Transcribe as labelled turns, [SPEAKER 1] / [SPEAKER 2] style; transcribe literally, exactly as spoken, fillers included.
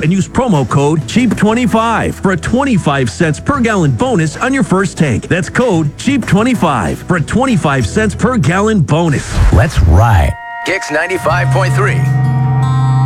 [SPEAKER 1] and use promo code cheap twenty-five for a twenty-five cents per gallon bonus on your first tank. That's code cheap twenty-five for a twenty-five cents per gallon bonus.
[SPEAKER 2] Let's ride.
[SPEAKER 3] Kicks ninety-five point three.